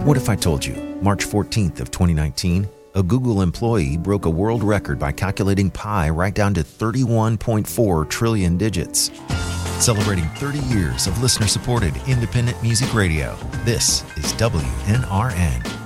What if I told you, March 14th of 2019, a Google employee broke a world record by calculating pi right down to 31.4 trillion digits. Celebrating 30 years of listener-supported independent music radio, this is WNRN.